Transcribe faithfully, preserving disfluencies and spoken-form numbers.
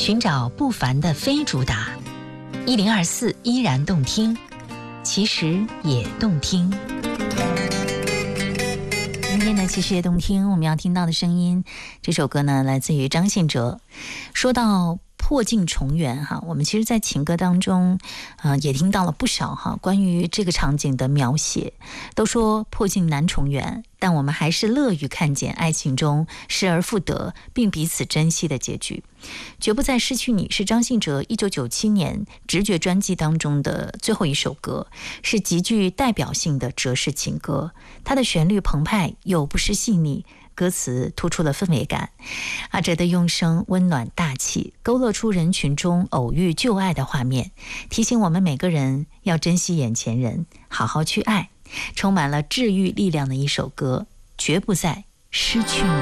寻找不凡的非主打，一零二四依然动听，其实也动听。今天的其实也动听，我们要听到的声音，这首歌呢来自于张信哲。说到破镜重圆哈，我们其实在情歌当中呃，也听到了不少哈关于这个场景的描写。都说破镜难重圆，但我们还是乐于看见爱情中失而复得并彼此珍惜的结局。绝不再失去你是张信哲一九九七年直觉专辑当中的最后一首歌，是极具代表性的哲式情歌。它的旋律澎湃又不失细腻，歌词突出了氛围感。阿哲的用声温暖大气，勾勒出人群中偶遇旧爱的画面，提醒我们每个人要珍惜眼前人，好好去爱。充满了治愈力量的一首歌，绝不再失去你。